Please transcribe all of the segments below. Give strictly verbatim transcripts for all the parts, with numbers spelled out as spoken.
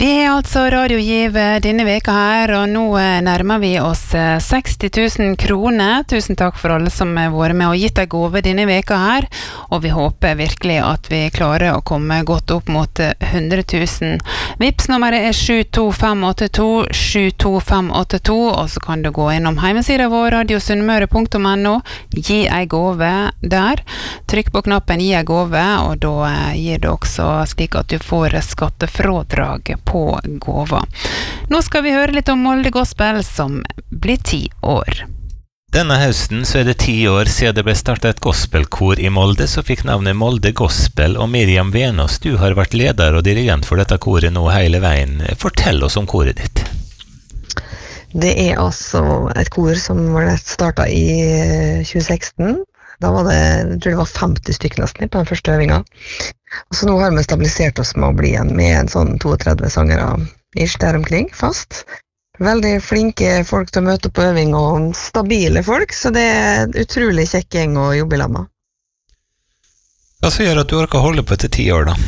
Vi er altså radiogiv denne veka her, og nå nærmer vi oss seksti tusen kroner. Tusen takk for alle som har vært med og gitt deg gave denne veka her, og vi håper virkelig at vi klarer å komme godt opp mot hundre tusen. Vipps-nummeret er sju to fem åtte to, sju to fem åtte to, og så kan du gå innom hjemmesiden vår radio sunnmøre punktum no, gi ei gave der, trykk på knappen gi ei gave, og da gir det også slik at du får skattefrådrag på gåva. Nå skal vi høre litt om Molde Gospel som blir ti år. Denne høsten så er det ti år siden det ble startet et gospelkor i Molde som fikk navnet Molde Gospel, og Miriam Venås, du har vært leder og dirigent for dette koret nå hele veien. Fortell oss om koret ditt. Det er altså et kor som ble startet i tjue seksten. Da var det, jeg tror det var femti stykker nesten på den første øvinga. Og så nå har vi stabilisert oss med å bli en, med en sånn trettito sangere ish der omkring, fast. Veldig flinke folk til å møte på øving, og stabile folk, så det er en utrolig kjekk gjeng å jobbe i lag med. Hva så gjør at du orker holde på etter ti år da?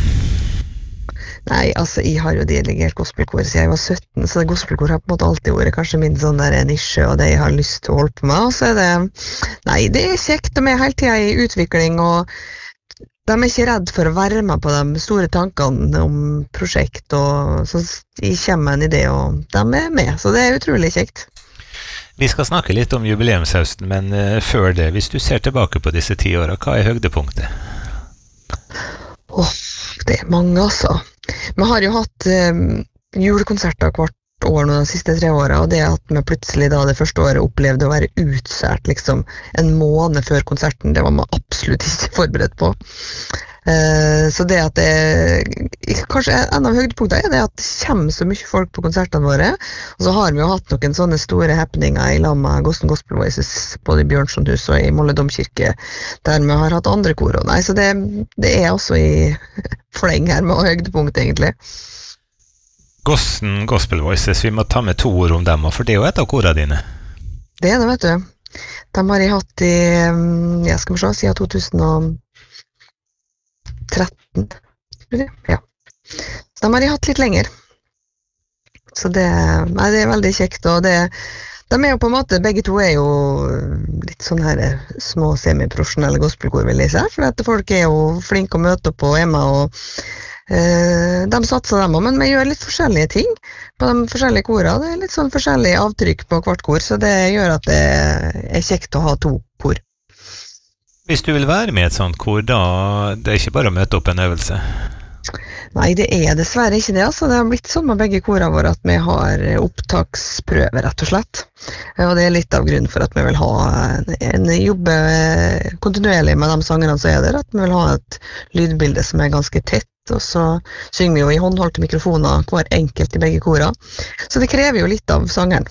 Nei, altså, jeg har jo dirigert gospelkor siden jeg var sytten, så det gospelkor har på en måte alltid vært kanskje min sånn der nisje, og det jeg har lyst til å holde på med, og så er det, nei, det er kjekt, de er hele tiden i utvikling, og de er ikke redd for å være med på de store tankene om prosjekt, og så jeg kommer med en idé, og de er med, så det er utrolig kjekt. Vi skal snakke litt om jubileumshøsten, men uh, før det, hvis du ser tilbake på disse ti årene, hva er høydepunktet? Åh, oh, det er mange altså. Vi har jo hatt um, julekonserter hvert år nå de siste tre årene, og det at vi plutselig da det første året opplevde å være utsært liksom en måned før konserten, det var vi absolutt ikke forberedt på. Uh, så det at det, kanskje en av høydepunktene er det at det kommer så mye folk på konsertene våre, og så har vi jo hatt noen sånne store happeninger i lag med Gosten Gospel Voices, både i Bjørnsonhus og i Molde Domkirke, der vi har hatt andre kor. Nei, så det, det er også i fleng her med høydepunkt egentlig. Gosten Gospel Voices, vi må ta med to ord om dem, for det er jo et av korene dine. Det er det, vet du. De har jeg hatt i, jeg skal se, siden to tusen og tretten, ja. Så de har jeg hatt litt lenger. Så det, nei, det er veldig kjekt, og det, de er jo på en måte, begge to er jo litt sånn her små semiprofesjonelle gospelkor, vil jeg si, for at folk er jo flinke å møte opp og er med, og eh, de satser dem også, men vi gjør litt forskjellige ting på de forskjellige korene. Det er litt sånn forskjellige avtrykk på hvert kor, så det gjør at det er kjekt å ha to kor. Hvis du vil være med i et sånt kor, da det er ikke bare å møte opp en øvelse? Nei, det er dessverre ikke det. Altså. Det har blitt sånn med begge korene våre at vi har opptaksprøve, rett og slett. Og det er litt av grunnen for at vi vil ha en, en jobbe kontinuerlig med de sangerne som er der, at vi vil ha et lydbilde som er ganske tett, og så synger vi jo i håndholdte mikrofoner hver enkelt i begge korene. Så det krever jo litt av sangeren.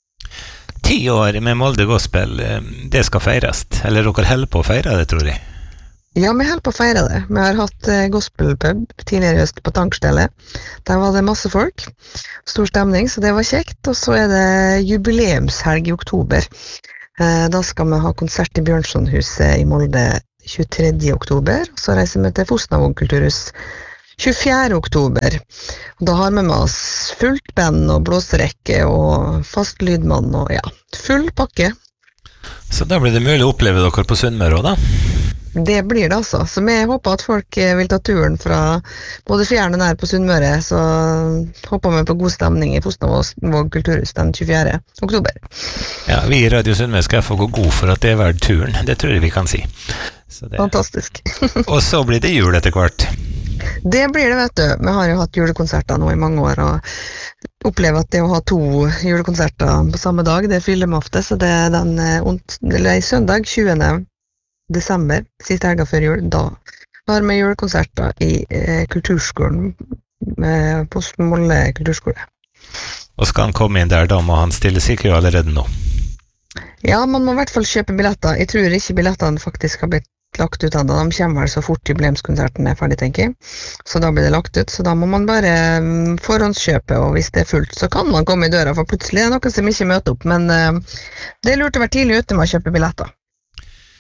Ti år med Molde Gospel, det skal feires, eller dere holder på å feire det, tror jeg? Ja, vi holder på å feire det. Vi har hatt gospelpub tidligere i høst på Tankstellet. Der var det masse folk, stor stemning, så det var kjekt. Og så er det jubileumshelg i oktober. Da skal vi ha konsert i Bjørnsonhuset i Molde tjuetredje oktober, og så reiser vi til Fosnavåg kulturhus tjuefjerde oktober. Da har vi med oss fullt band og blåserekke og fast lydmann og ja, full pakke. Så da blir det mulig å oppleve dere på Sunnmøre også, da? Det blir det altså. Så vi håper at folk vil ta turen fra både fjern og nær på Sunnmøre, så håper vi på god stemning i Fosnavåg kulturhus den tjuefjerde oktober. Ja, vi i Radio Sunnmøre skal få gå god for at det er verdt turen. Det tror jeg vi kan si. Så det... Fantastisk. Og så blir det jul etter hvert. Det blir det, vet du. Vi har jo hatt julekonserter nå i mange år, og opplever at det å ha to julekonserter på samme dag, det fyller meg ofte, så det er den eller, søndag tjuende desember, siste helga før jul, da har vi julekonserter i eh, kulturskolen, eh, på Molde kulturskole. Og skal han komme inn der, da må han stille seg jo allerede nå? Ja, man må i hvert fall kjøpe billetter. Jeg tror ikke billettene faktisk har blitt lagt ut enda. De kommer vel så fort jubileumskonserten er ferdig, tenker jeg. Så da blir det lagt ut. Så da må man bare um, forhåndskjøpe, og hvis det er fullt, så kan man komme i døra, for plutselig er det noen som ikke møter opp. Men uh, det er lurt å være tidlig ute med å kjøpe billetter.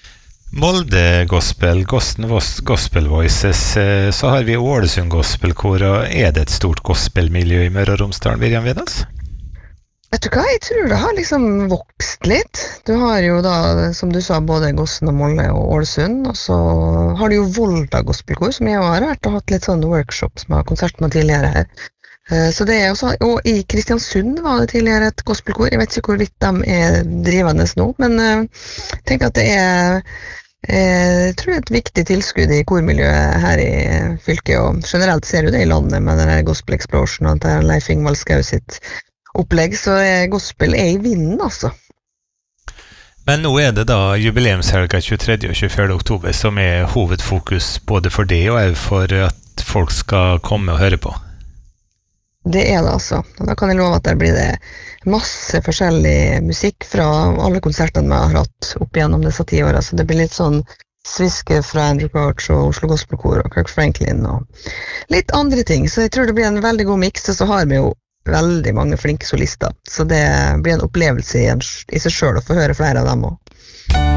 Molde Gospel, Gosten Gospel Voices, så har vi Ålesund Gospelkor, og er det et stort gospelmiljø i Møre og Romsdal, Miriam Vedås? Vet du hva, jeg tror det har liksom vokst litt. Du har jo da, som du sa, både Gosten og Molde og Ålesund, og så har du jo Volda Gospelkor, som jeg har vært og hatt litt sånne workshops med konsert med tidligere her. Så det er også, og i Kristiansund var det tidligere et gospelkor. Jeg vet ikke hvorvidt de er drivende nå, men jeg tenker at det er, jeg tror det er et viktig tilskudd i kormiljøet her i fylket, og generelt ser du det i landet med denne Gospel Explosion og det er Leif Ingvald Skau sitt opplegg, så gospel er i vinden, altså. Men nå er det da jubileumshelga tjuetredje og tjuefjerde oktober som er hovedfokus både for det og for at folk skal komme og høre på. Det er det altså, og da kan jeg love at der blir det masse forskjellig musikk fra alle konsertene vi har hatt opp igjennom disse ti årene, så det blir litt sånn sviske fra Andrew Crouch og Oslo Gospelkor og Kirk Franklin og litt andre ting, så jeg tror det blir en veldig god mix, og så har vi jo veldig mange flinke solister, så det blir en opplevelse i, en, i seg selv å få høre flere av dem også.